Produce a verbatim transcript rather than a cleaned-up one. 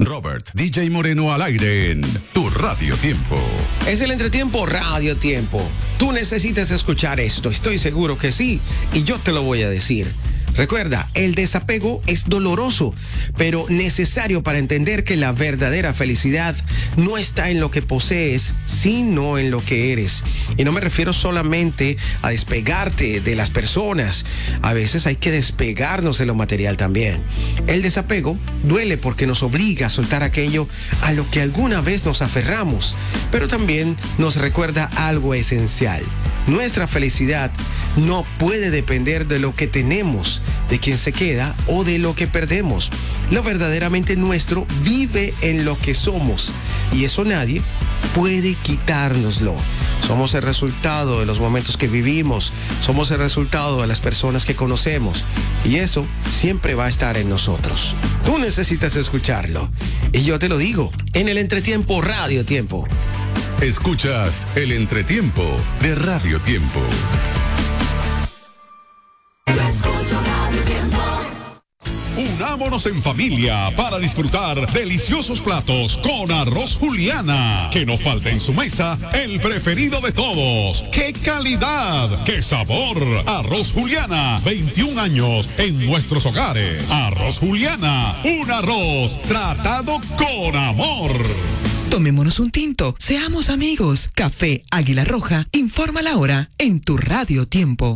Robert D J Moreno al aire en Tu Radio Tiempo. Es el entretiempo Radio Tiempo. Tú necesitas escuchar esto, estoy seguro que sí, y yo te lo voy a decir. Recuerda, el desapego es doloroso, pero necesario para entender que la verdadera felicidad no está en lo que posees, sino en lo que eres. Y no me refiero solamente a despegarte de las personas. A veces hay que despegarnos de lo material también. El desapego duele porque nos obliga a soltar aquello a lo que alguna vez nos aferramos, pero también nos recuerda algo esencial. Nuestra felicidad no puede depender de lo que tenemos, de quien se queda o de lo que perdemos. Lo verdaderamente nuestro vive en lo que somos y eso nadie puede quitárnoslo. Somos el resultado de los momentos que vivimos, somos el resultado de las personas que conocemos y eso siempre va a estar en nosotros. Tú necesitas escucharlo y yo te lo digo en el entretiempo Radio Tiempo. Escuchas el entretiempo de Radio Tiempo. Unámonos en familia para disfrutar deliciosos platos con Arroz Juliana. Que no falte en su mesa el preferido de todos. ¡Qué calidad! ¡Qué sabor! Arroz Juliana, veintiún años en nuestros hogares. Arroz Juliana, un arroz tratado con amor. Tomémonos un tinto, seamos amigos. Café Águila Roja, informa la hora en Tu Radio Tiempo.